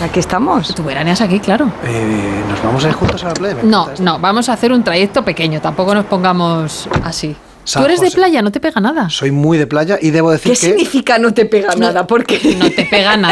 aquí estamos. Tú veraneas aquí, claro. ¿Nos vamos a ir juntos a la playa? No, vamos a hacer un trayecto pequeño, tampoco nos pongamos así. San Tú eres José. de playa, no te pega nada. Soy muy de playa y debo decir ¿Qué significa no te pega nada? Porque No te pega nada.